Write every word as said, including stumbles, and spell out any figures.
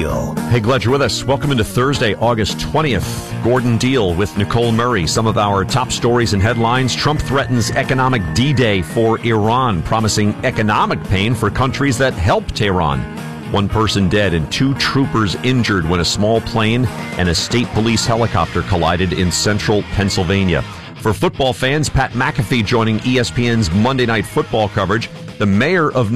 Deal. Hey, glad you're with us. Welcome into Thursday, August twentieth. Gordon Deal with Nicole Murray. Some of our top stories and headlines. Trump threatens economic D-Day for Iran, promising economic pain for countries that help Tehran. One person dead and two troopers injured when a small plane and a state police helicopter collided in central Pennsylvania. For football fans, Pat McAfee joining E S P N's Monday Night Football coverage. The mayor of